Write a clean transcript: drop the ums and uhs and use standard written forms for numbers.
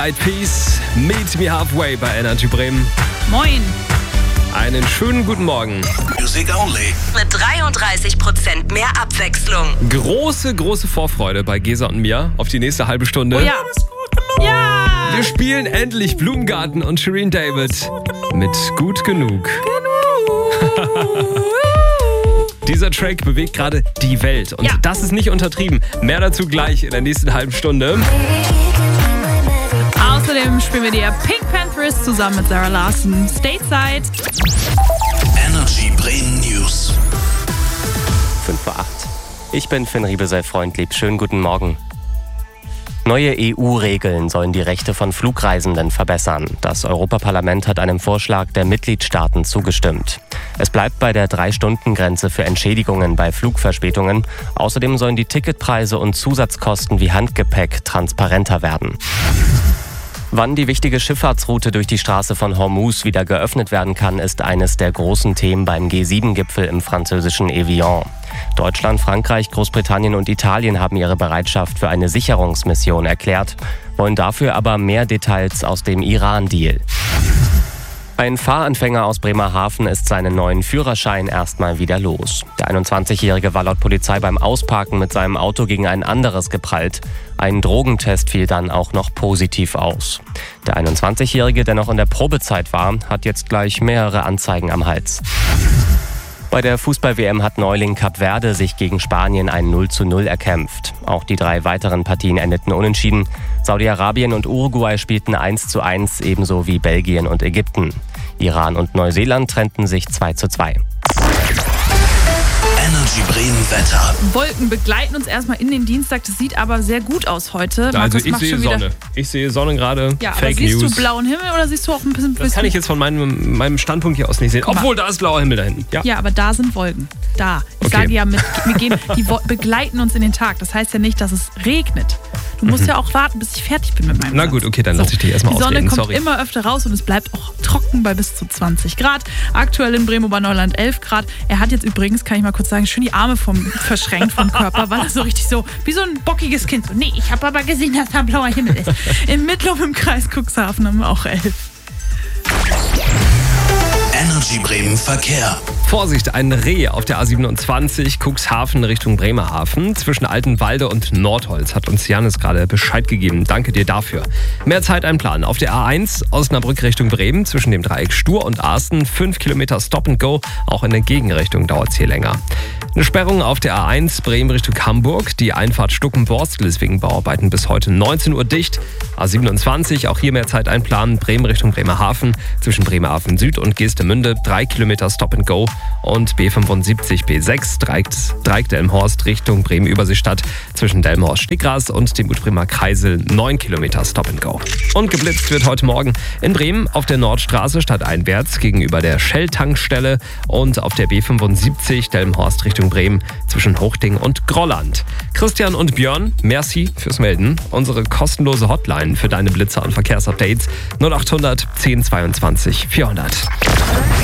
Peace, Meet Me Halfway bei Energy Bremen. Moin. Einen schönen guten Morgen. Music only. Mit 33% mehr Abwechslung. Große Vorfreude bei Gesa und mir auf die nächste halbe Stunde. Oh ja. Ja. Wir spielen endlich Blumengarten und Shirin David mit Gut Genug. Dieser Track bewegt gerade die Welt und das ist nicht untertrieben. Mehr dazu gleich in der nächsten halben Stunde. Außerdem spielen wir dir Pink Panthers zusammen mit Sarah Larson. Stateside. Energy Bremen News. 5:08. Ich bin Finn Riebesell-Freundlieb. Schönen guten Morgen. Neue EU-Regeln sollen die Rechte von Flugreisenden verbessern. Das Europaparlament hat einem Vorschlag der Mitgliedstaaten zugestimmt. Es bleibt bei der 3-Stunden-Grenze für Entschädigungen bei Flugverspätungen. Außerdem sollen die Ticketpreise und Zusatzkosten wie Handgepäck transparenter werden. Wann die wichtige Schifffahrtsroute durch die Straße von Hormuz wieder geöffnet werden kann, ist eines der großen Themen beim G7-Gipfel im französischen Evian. Deutschland, Frankreich, Großbritannien und Italien haben ihre Bereitschaft für eine Sicherungsmission erklärt, wollen dafür aber mehr Details aus dem Iran-Deal. Ein Fahranfänger aus Bremerhaven ist seinen neuen Führerschein erstmal wieder los. Der 21-Jährige war laut Polizei beim Ausparken mit seinem Auto gegen ein anderes geprallt. Ein Drogentest fiel dann auch noch positiv aus. Der 21-Jährige, der noch in der Probezeit war, hat jetzt gleich mehrere Anzeigen am Hals. Bei der Fußball-WM hat Neuling Kap Verde sich gegen Spanien ein 0:0 erkämpft. Auch die 3 weiteren Partien endeten unentschieden. Saudi-Arabien und Uruguay spielten 1:1, ebenso wie Belgien und Ägypten. Iran und Neuseeland trennten sich 2:2. Energy Bremen Wetter. Wolken begleiten uns erstmal in den Dienstag. Das sieht aber sehr gut aus heute. Also Markus ich macht sehe schon wieder... Sonne. Ich sehe Sonne gerade. Ja, Fake aber siehst News. du blauen Himmel oder siehst du auch ein bisschen... Das kann ich jetzt von meinem Standpunkt hier aus nicht sehen. Guck mal. Obwohl, da ist blauer Himmel da hinten. Ja, aber da sind Wolken. Da. Ich Okay. sage ja, die begleiten uns in den Tag. Das heißt ja nicht, dass es regnet. Du musst ja auch warten, bis ich fertig bin mit meinem Na Satz. gut, okay, dann lasse ich dich erstmal Die Sonne ausreden. kommt Sorry. immer öfter raus und es bleibt auch trocken bei bis zu 20 Grad. Aktuell in Bremen-Ober-Neuland 11 Grad. Er hat jetzt übrigens, kann ich mal kurz sagen, schön die Arme verschränkt vom Körper, weil er so richtig so, wie so ein bockiges Kind. So, nee, ich habe aber gesehen, dass da blauer Himmel ist. In Mittlum im Kreis Cuxhaven haben wir auch 11. Energy Bremen Verkehr. Vorsicht, ein Reh auf der A27 Cuxhaven Richtung Bremerhaven. Zwischen Altenwalde und Nordholz hat uns Janis gerade Bescheid gegeben. Danke dir dafür. Mehr Zeit einplanen. Auf der A1 Osnabrück Richtung Bremen zwischen dem Dreieck Stur und Arsten 5 Kilometer Stop and Go. Auch in der Gegenrichtung dauert es hier länger. Eine Sperrung auf der A1 Bremen Richtung Hamburg. Die Einfahrt Stuckenborstel ist wegen Bauarbeiten bis heute 19 Uhr dicht. A27, auch hier mehr Zeit einplanen. Bremen Richtung Bremerhaven zwischen Bremerhaven Süd und Geestemünde 3 Kilometer Stop and Go. Und B75 B6 Dreieck-Delmenhorst Richtung Bremen-Überseestadt zwischen Delmenhorst-Stickgras und dem Utbremer Kreisel 9 Kilometer Stop and Go. Und geblitzt wird heute Morgen in Bremen auf der Nordstraße stadteinwärts gegenüber der Shell-Tankstelle und auf der B75 Delmenhorst Richtung Bremen zwischen Hochding und Grolland. Christian und Björn, merci fürs Melden. Unsere kostenlose Hotline für deine Blitzer und Verkehrsupdates 0800 10 22 400.